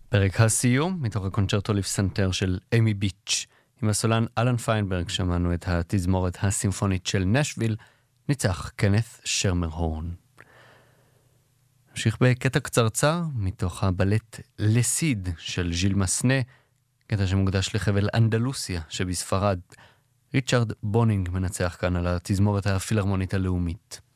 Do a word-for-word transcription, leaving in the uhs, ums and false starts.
פרק הסיום מתוך הקונצ'רטו לפסנתר של אמי ביץ'. עם הסולן אלן פיינברג שמענו את התזמורת הסימפונית של נשוויל, ניצח קנת שרמר-הורן. נמשיך בקטע קצרצר מתוך הבלט לסיד של ז'יל מסנה, קטע שמוקדש לחבל אנדלוסיה שבספרד. ריצ'רד בונינג מנצח כאן על התזמורת הפילהרמונית הלאומית.